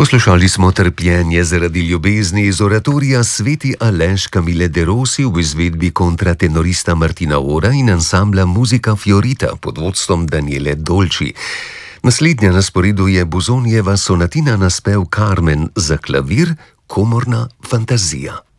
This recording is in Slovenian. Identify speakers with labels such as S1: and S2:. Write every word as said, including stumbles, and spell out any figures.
S1: Poslušali smo Trpljenje zaradi ljubezni iz oratorija Sveti Aleš Camille de Rossi v izvedbi kontratenorista Martina Ora in ansambla Musica Fiorita pod vodstvom Daniele Dolci. Naslednja na sporedu je Buzonijeva sonatina na spev Carmen za klavir, komorna fantazija.